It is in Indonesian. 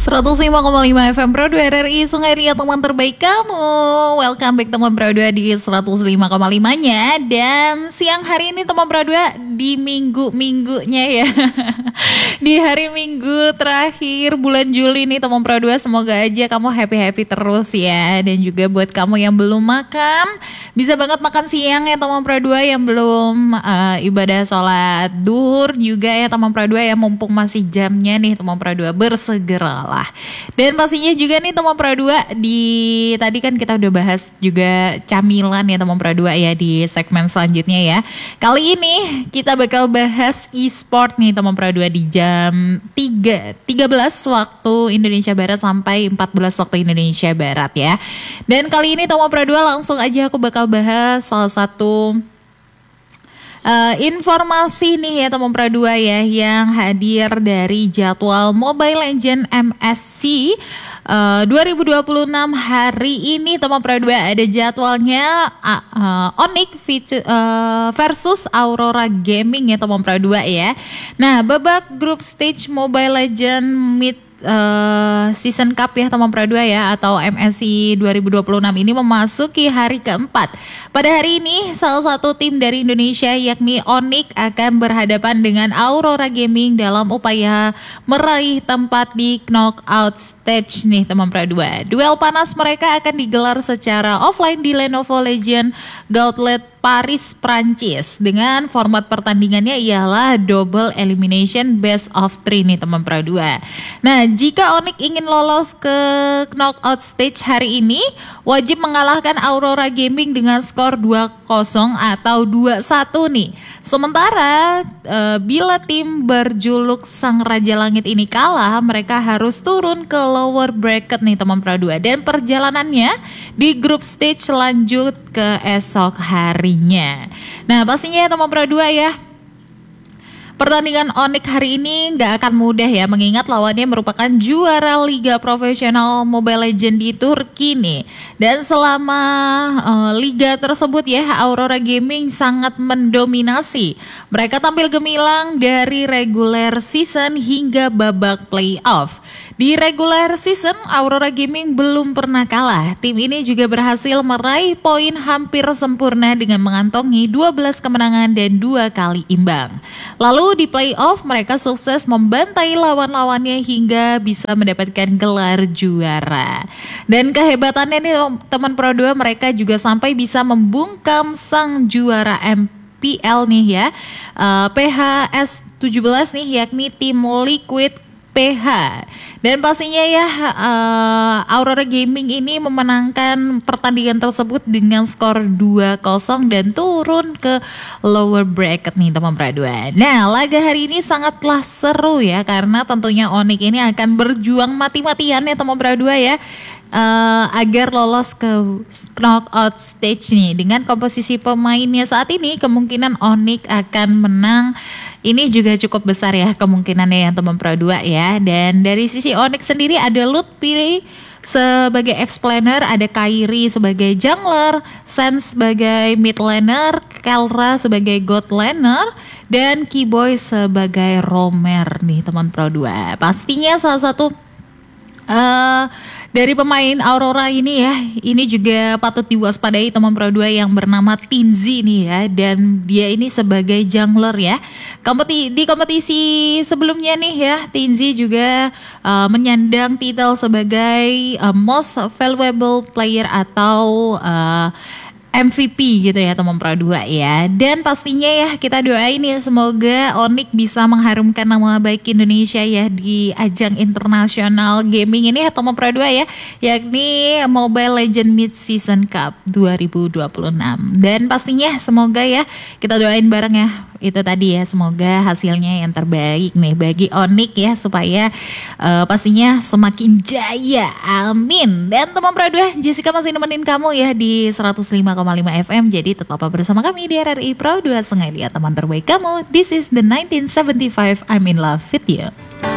105,5 FM Pro 2 RRI Sungai Liat, teman terbaik kamu. Welcome back teman Pro 2 di 105,5-nya. Dan siang hari ini teman Pro 2 di minggu-minggunya ya. Di hari Minggu terakhir bulan Juli nih teman Pro 2, semoga aja kamu happy-happy terus ya. Dan juga buat kamu yang belum makan, bisa banget makan siang ya teman Pro 2. Yang belum ibadah sholat duhur juga ya teman Pro 2 ya, mumpung masih jamnya nih teman Pro 2, bersegeralah. Dan pastinya juga nih teman Pro 2, tadi kan kita udah bahas juga camilan ya teman Pro 2 ya di segmen selanjutnya ya. Kali ini kita bakal bahas e-sport nih teman Pro 2 di jam 13 waktu Indonesia Barat sampai 14 waktu Indonesia Barat ya. Dan kali ini teman Pro 2 langsung aja aku bakal bahas salah satu informasi nih ya teman Pro 2 ya, yang hadir dari jadwal Mobile Legends MSC 2026 hari ini teman Pro 2. Ada jadwalnya Onyx versus Aurora Gaming ya teman Pro 2 ya. Nah, babak group stage Mobile Legends Mid Season Cup ya teman Pro 2 ya, atau MSC 2026 ini memasuki hari keempat. Pada hari ini salah satu tim dari Indonesia yakni Onyx akan berhadapan dengan Aurora Gaming dalam upaya meraih tempat di knockout stage nih teman Pro 2. Duel panas mereka akan digelar secara offline di Lenovo Legion Gauntlet Paris, Prancis. Dengan format pertandingannya ialah double elimination best of 3 nih teman Pro 2. Nah, jika Onyx ingin lolos ke knockout stage hari ini, wajib mengalahkan Aurora Gaming dengan skor 2-0 atau 2-1 nih. Sementara bila tim berjuluk Sang Raja Langit ini kalah, mereka harus turun ke lower bracket nih teman Pro 2. Dan perjalanannya di group stage lanjut ke esok harinya. Nah, pastinya teman Pro 2 ya, pertandingan Onyx hari ini gak akan mudah ya, mengingat lawannya merupakan juara Liga Profesional Mobile Legends di Turki nih. Dan selama liga tersebut ya, Aurora Gaming sangat mendominasi. Mereka tampil gemilang dari regular season hingga babak playoff. Di regular season, Aurora Gaming belum pernah kalah. Tim ini juga berhasil meraih poin hampir sempurna dengan mengantongi 12 kemenangan dan 2 kali imbang. Lalu di playoff, mereka sukses membantai lawan-lawannya hingga bisa mendapatkan gelar juara. Dan kehebatannya nih teman Pro 2, mereka juga sampai bisa membungkam sang juara MPL nih ya, PHS 17 nih, yakni tim Liquid PH. Dan pastinya ya, Aurora Gaming ini memenangkan pertandingan tersebut dengan skor 2-0 dan turun ke lower bracket nih teman Pro 2. Nah, laga hari ini sangatlah seru ya, karena tentunya Onyx ini akan berjuang mati-matian ya teman Pro 2 ya, agar lolos ke knockout stage nih. Dengan komposisi pemainnya saat ini, kemungkinan Onyx akan menang ini juga cukup besar ya kemungkinannya yang teman Pro 2 ya. Dan dari sisi Onyx sendiri ada Lutfi sebagai explainer, ada Kairi sebagai jungler, Sen sebagai mid laner, Kelra sebagai god laner, dan Keyboy sebagai roamer nih teman Pro 2. Pastinya salah satu dari pemain Aurora ini ya, ini juga patut diwaspadai teman Pro 2 yang bernama Tinzi nih ya. Dan dia ini sebagai jungler ya. Di kompetisi sebelumnya nih ya, Tinzi juga menyandang titel sebagai most valuable player atau MVP gitu ya teman Pro 2 ya. Dan pastinya ya, kita doain ya semoga Onyx bisa mengharumkan nama baik Indonesia ya di ajang internasional gaming ini ya teman Pro 2 ya, yakni Mobile Legends Mid Season Cup 2026. Dan pastinya semoga ya, kita doain bareng ya, itu tadi ya, semoga hasilnya yang terbaik nih bagi Onyx ya, supaya pastinya semakin jaya, amin. Dan teman Pro 2, Jessica masih nemenin kamu ya di 105,5 FM. Jadi tetaplah bersama kami di RRI Pro 2 Sungai Liat, teman terbaik kamu. This is the 1975, I'm in love with you.